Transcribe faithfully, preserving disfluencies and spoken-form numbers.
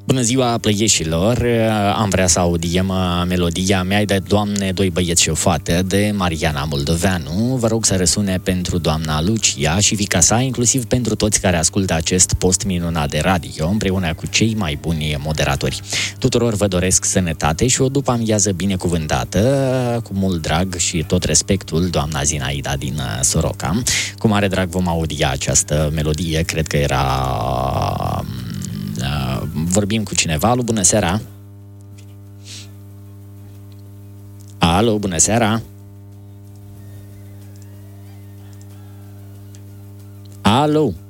Bună ziua, plăieșilor! Am vrea să audiem melodia Mea de Doamne, doi băieți și o fată de Mariana Moldoveanu. Vă rog să răsune pentru doamna Lucia și fiica sa, inclusiv pentru toți care ascultă acest post minunat de radio, împreună cu cei mai buni moderatori. Tuturor vă doresc sănătate și o după amiază binecuvântată, cu mult drag și tot respectul, doamna Zinaida din Soroca. Cu mare drag vom audia această melodie, cred că era... vorbim cu cineva. Alo, bună seara! Alo, bună seara! Alo!